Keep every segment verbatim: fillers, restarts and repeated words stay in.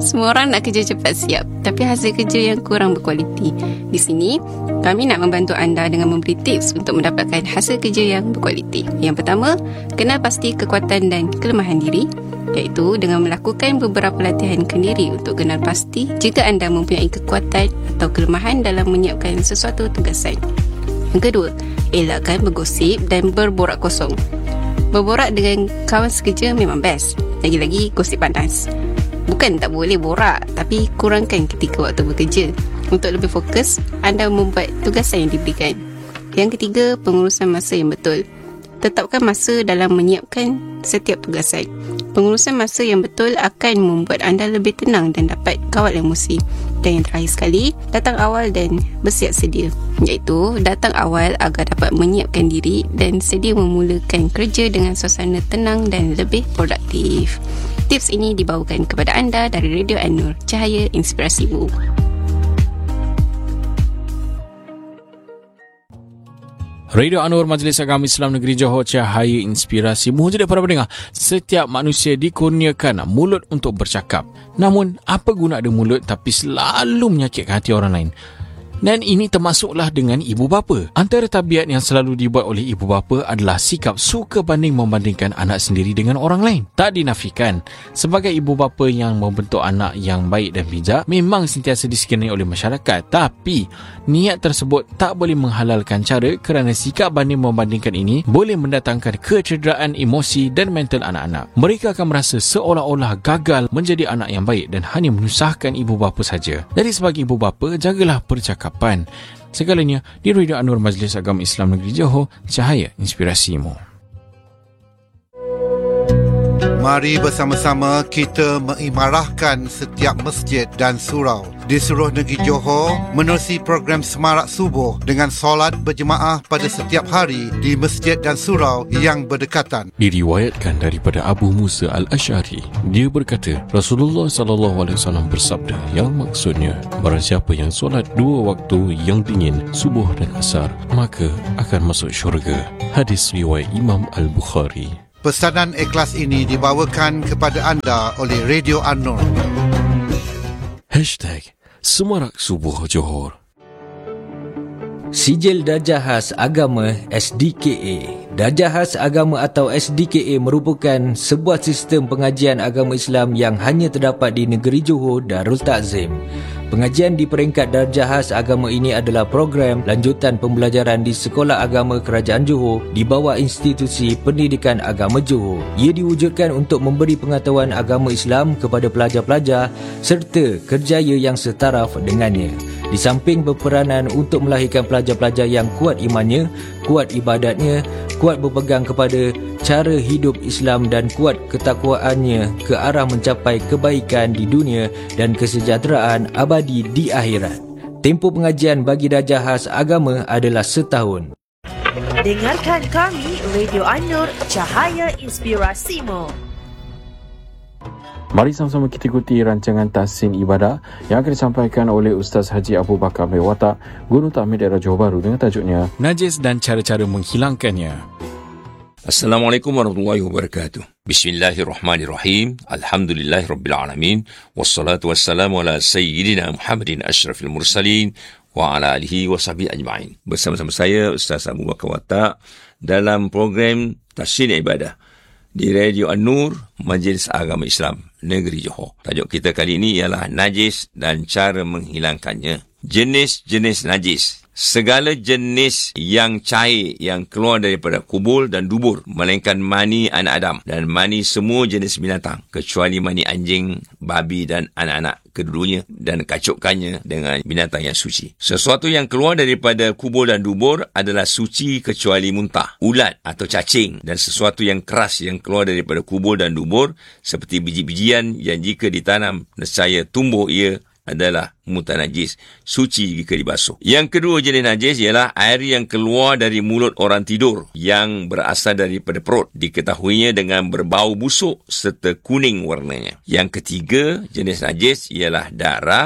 Semua orang nak kerja cepat siap, tapi hasil kerja yang kurang berkualiti. Di sini, kami nak membantu anda dengan memberi tips untuk mendapatkan hasil kerja yang berkualiti. Yang pertama, kenal pasti kekuatan dan kelemahan diri, iaitu dengan melakukan beberapa latihan kendiri untuk kenal pasti jika anda mempunyai kekuatan atau kelemahan dalam menyiapkan sesuatu tugasan. Yang kedua, elakkan bergosip dan berborak kosong. Berborak dengan kawan sekerja memang best. Lagi-lagi gosip panas. Bukan tak boleh borak, tapi kurangkan ketika waktu bekerja. Untuk lebih fokus, anda membuat tugasan yang diberikan. Yang ketiga, pengurusan masa yang betul. Tetapkan masa dalam menyiapkan setiap tugasan. Pengurusan masa yang betul akan membuat anda lebih tenang dan dapat kawal emosi. Dan yang terakhir sekali, datang awal dan bersiap sedia, iaitu datang awal agar dapat menyiapkan diri dan sedia memulakan kerja dengan suasana tenang dan lebih produktif. Tips ini dibawakan kepada anda dari Radio An-Nur, Cahaya Inspirasimu. Radio An-Nur, Majlis Agama Islam Negeri Johor, Cahaya Inspirasi. Mohon jadi para pendengar, setiap manusia dikurniakan mulut untuk bercakap. Namun, apa guna ada mulut tapi selalu menyakitkan hati orang lain? Dan ini termasuklah dengan ibu bapa. Antara tabiat yang selalu dibuat oleh ibu bapa adalah sikap suka banding membandingkan anak sendiri dengan orang lain. Tak dinafikan, sebagai ibu bapa yang membentuk anak yang baik dan bijak memang sentiasa disekeni oleh masyarakat. Tapi, niat tersebut tak boleh menghalalkan cara kerana sikap banding membandingkan ini boleh mendatangkan kecederaan emosi dan mental anak-anak. Mereka akan merasa seolah-olah gagal menjadi anak yang baik dan hanya menyusahkan ibu bapa saja. Jadi sebagai ibu bapa, jagalah percakapan segalanya di Radio An-Nur, Majlis Agama Islam Negeri Johor, Cahaya Inspirasimu. Mari bersama-sama kita mengimarahkan setiap masjid dan surau di seluruh negeri Johor menerusi program Semarak Subuh dengan solat berjemaah pada setiap hari di masjid dan surau yang berdekatan. Diriwayatkan daripada Abu Musa Al-Asy'ari, dia berkata, Rasulullah sallallahu alaihi wasallam bersabda, yang maksudnya, barang siapa yang solat dua waktu yang dingin, subuh dan asar, maka akan masuk syurga. Hadis riwayat Imam Al-Bukhari. Pesanan ikhlas ini dibawakan kepada anda oleh Radio An-Nur. Hashtag Semarak Subuh Johor. Sijil Darjah Khas Agama S D K A. Darjah Khas Agama atau S D K A merupakan sebuah sistem pengajian agama Islam yang hanya terdapat di negeri Johor Darul Ta'zim. Pengajian di peringkat Darjah Khas Agama ini adalah program lanjutan pembelajaran di Sekolah Agama Kerajaan Johor di bawah Institusi Pendidikan Agama Johor. Ia diwujudkan untuk memberi pengetahuan agama Islam kepada pelajar-pelajar serta kerjaya yang setaraf dengannya. Di samping berperanan untuk melahirkan pelajar-pelajar yang kuat imannya, kuat ibadatnya, kuat berpegang kepada cara hidup Islam dan kuat ketakwaannya ke arah mencapai kebaikan di dunia dan kesejahteraan abadi di akhirat. Tempoh pengajian bagi Darjah Khas Agama adalah setahun. Dengarkan kami Radio An-Nur, Cahaya Inspirasimu. Mari sama-sama kita ikuti rancangan Tahsin Ibadah yang akan disampaikan oleh Ustaz Haji Abu Bakar Mewata, Guru Takmir Daerah Johor Bahru, dengan tajuknya Najis dan Cara-Cara Menghilangkannya. Assalamualaikum warahmatullahi wabarakatuh. Bismillahirrahmanirrahim. Alhamdulillahirrabbilalamin. Wassalatu wassalamu ala sayyidina Muhammadin asyrafil mursalin wa ala alihi wa sahbihi ajma'in. Bersama-sama saya Ustaz Abu Bakar Mewata dalam program Tahsin Ibadah di Radio An-Nur, Majlis Agama Islam Negeri Johor. Tajuk kita kali ini ialah najis dan cara menghilangkannya. Jenis-jenis najis. Segala jenis yang cair yang keluar daripada kubur dan dubur, melainkan mani anak Adam dan mani semua jenis binatang, kecuali mani anjing, babi dan anak-anak kedudunya, dan kacupkannya dengan binatang yang suci. Sesuatu yang keluar daripada kubur dan dubur adalah suci kecuali muntah, ulat atau cacing, dan sesuatu yang keras yang keluar daripada kubur dan dubur seperti biji-bijian yang jika ditanam nescaya tumbuh ia adalah mutanajis, suci jika dibasuh. Yang kedua jenis najis ialah air yang keluar dari mulut orang tidur yang berasal daripada perut, diketahuinya dengan berbau busuk serta kuning warnanya. Yang ketiga jenis najis ialah darah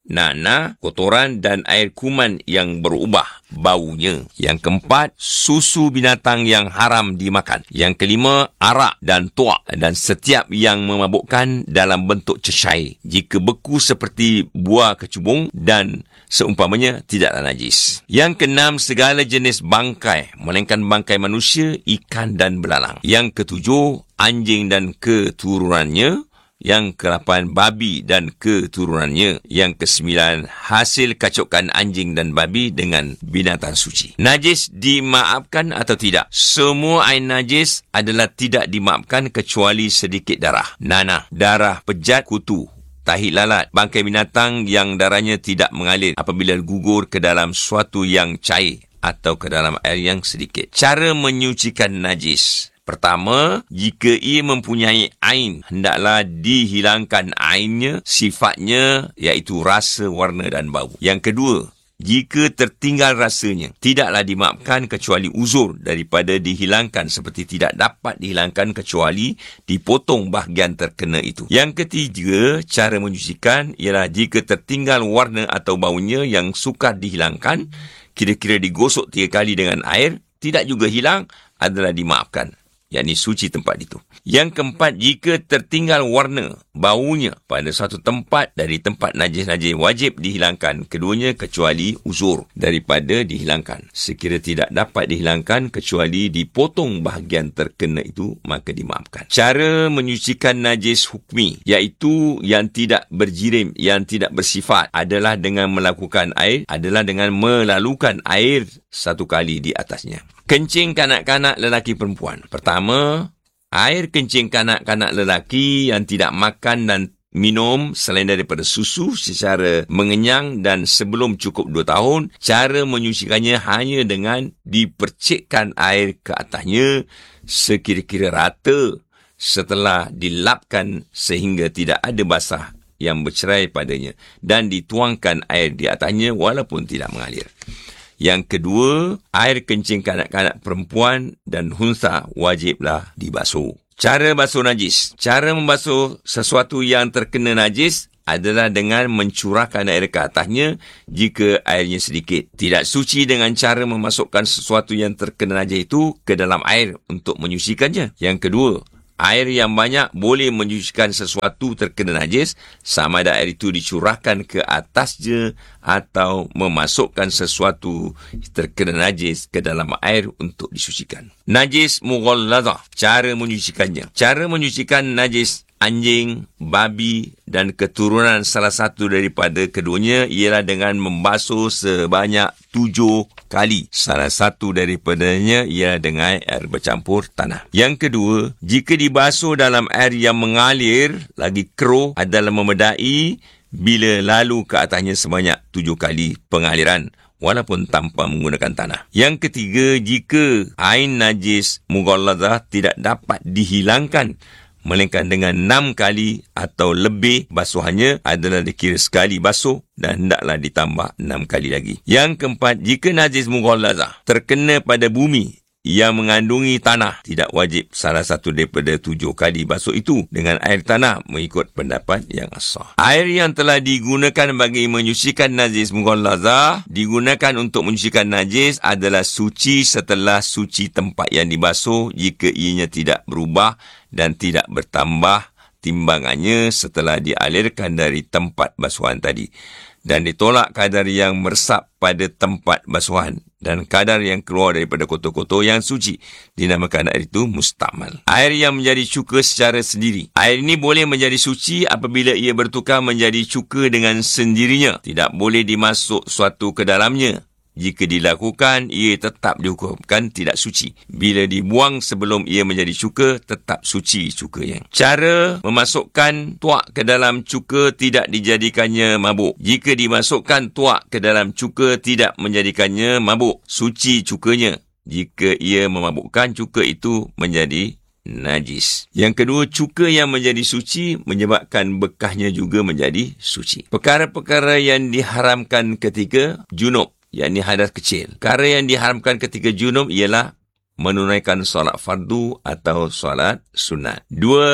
nanah, kotoran dan air kuman yang berubah baunya. Yang keempat, susu binatang yang haram dimakan. Yang kelima, arak dan tuak dan setiap yang memabukkan dalam bentuk cecair. Jika beku seperti buah kecubung dan seumpamanya tidaklah najis. Yang keenam, segala jenis bangkai, melainkan bangkai manusia, ikan dan belalang. Yang ketujuh, anjing dan keturunannya. Yang kelapan, babi dan keturunannya. Yang kesembilan, hasil kacukan anjing dan babi dengan binatang suci. Najis dimaafkan atau tidak? Semua air najis adalah tidak dimaafkan kecuali sedikit darah. Nanah, darah, pejat, kutu, tahi lalat, bangkai binatang yang darahnya tidak mengalir apabila gugur ke dalam suatu yang cair atau ke dalam air yang sedikit. Cara menyucikan najis. Pertama, jika ia mempunyai ain, hendaklah dihilangkan ainnya, sifatnya iaitu rasa, warna dan bau. Yang kedua, jika tertinggal rasanya, tidaklah dimaafkan kecuali uzur daripada dihilangkan seperti tidak dapat dihilangkan kecuali dipotong bahagian terkena itu. Yang ketiga, cara menyucikan ialah jika tertinggal warna atau baunya yang sukar dihilangkan, kira-kira digosok tiga kali dengan air, tidak juga hilang, adalah dimaafkan, yakni suci tempat itu. Yang keempat, jika tertinggal warna, baunya pada suatu tempat dari tempat najis-najis, wajib dihilangkan keduanya kecuali uzur daripada dihilangkan. Sekira tidak dapat dihilangkan kecuali dipotong bahagian terkena itu, maka dimaafkan. Cara menyucikan najis hukmi, iaitu yang tidak berjirim, yang tidak bersifat, adalah dengan melakukan air, adalah dengan melalukan air satu kali di atasnya. Kencing kanak-kanak lelaki perempuan. Pertama, air kencing kanak-kanak lelaki yang tidak makan dan minum selain daripada susu secara mengenyang dan sebelum cukup dua tahun, cara menyucikannya hanya dengan dipercikkan air ke atasnya sekira-kira rata setelah dilapkan sehingga tidak ada basah yang bercerai padanya dan dituangkan air di atasnya walaupun tidak mengalir. Yang kedua, air kencing kanak-kanak perempuan dan hunsa wajiblah dibasuh. Cara basuh najis. Cara membasuh sesuatu yang terkena najis adalah dengan mencurahkan air ke atasnya jika airnya sedikit. Tidak suci dengan cara memasukkan sesuatu yang terkena najis itu ke dalam air untuk menyucikannya. Yang kedua, air yang banyak boleh menyucikan sesuatu terkena najis, sama ada air itu dicurahkan ke atasnya atau memasukkan sesuatu terkena najis ke dalam air untuk disucikan. Najis mughalladhah, cara menyucikannya. Cara menyucikan najis anjing, babi dan keturunan salah satu daripada keduanya ialah dengan membasuh sebanyak tujuh kali. Salah satu daripadanya ialah dengan air bercampur tanah. Yang kedua, jika dibasuh dalam air yang mengalir lagi keruh adalah memedai bila lalu ke atasnya sebanyak tujuh kali pengaliran walaupun tanpa menggunakan tanah. Yang ketiga, jika ain najis mughalladhah tidak dapat dihilangkan melainkan dengan enam kali atau lebih, basuhannya adalah dikira sekali basuh dan hendaklah ditambah enam kali lagi. Yang keempat, jika najis mughalladhah terkena pada bumi yang mengandungi tanah, tidak wajib salah satu daripada tujuh kali basuh itu dengan air tanah mengikut pendapat yang sah. Air yang telah digunakan bagi menyucikan najis mughalladhah digunakan untuk menyucikan najis adalah suci setelah suci tempat yang dibasuh jika ianya tidak berubah dan tidak bertambah timbangannya setelah dialirkan dari tempat basuhan tadi, dan ditolak kadar yang meresap pada tempat basuhan dan kadar yang keluar daripada kotor-kotor yang suci, dinamakan air itu mustamal. Air yang menjadi cuka secara sendiri. Air ini boleh menjadi suci apabila ia bertukar menjadi cuka dengan sendirinya. Tidak boleh dimasuk suatu ke dalamnya. Jika dilakukan, ia tetap dihukumkan tidak suci. Bila dibuang sebelum ia menjadi cuka, tetap suci cukanya. Cara memasukkan tuak ke dalam cuka tidak dijadikannya mabuk. Jika dimasukkan tuak ke dalam cuka tidak menjadikannya mabuk, suci cukanya. Jika ia memabukkan, cuka itu menjadi najis. Yang kedua, cuka yang menjadi suci menyebabkan bekahnya juga menjadi suci. Perkara-perkara yang diharamkan ketika junub, yakni hadas kecil. Perkara yang diharamkan ketika junub ialah menunaikan solat fardu atau solat sunat. Dua,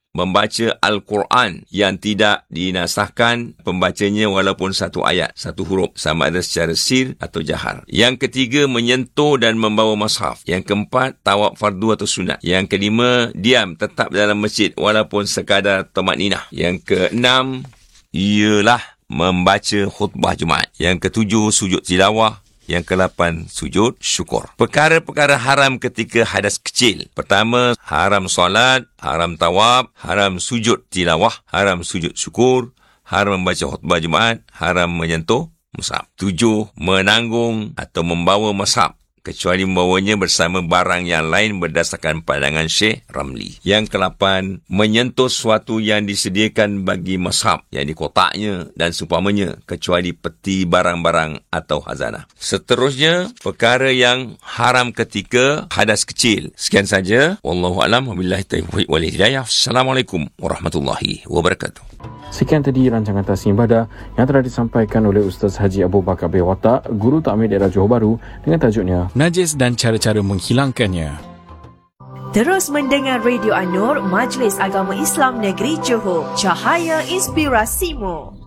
membaca Al-Quran yang tidak dinasahkan pembacanya walaupun satu ayat, satu huruf, sama ada secara sir atau jahar. Yang ketiga, menyentuh dan membawa mushaf. Yang keempat, tawaf fardu atau sunat. Yang kelima, diam tetap dalam masjid walaupun sekadar tamakninah. Yang keenam ialah membaca khutbah Jumaat. Yang ketujuh, sujud tilawah. Yang kelapan, sujud syukur. Perkara-perkara haram ketika hadas kecil. Pertama, haram solat, haram tawaf, haram sujud tilawah, haram sujud syukur, haram membaca khutbah Jumaat, haram menyentuh mushaf. Tujuh, menanggung atau membawa mushaf, kecuali membawanya bersama barang yang lain berdasarkan pandangan Syekh Ramli. Yang kelapan, menyentuh sesuatu yang disediakan bagi mushaf, yang di kotaknya dan seumpamanya, kecuali peti barang-barang atau khazanah. Seterusnya, perkara yang haram ketika hadas kecil. Sekian saja. Wallahu a'lam, wabillahi taufiq wal hidayah. Assalamualaikum warahmatullahi wabarakatuh. Sekian tadi rancangan Tasnim Ibadah yang telah disampaikan oleh Ustaz Haji Abu Bakar bin Watak, Guru Takmir Daerah Johor Bahru, dengan tajuknya Najis dan Cara-Cara Menghilangkannya. Terus mendengar Radio An-Nur, Majlis Agama Islam Negeri Johor, Cahaya Inspirasimu.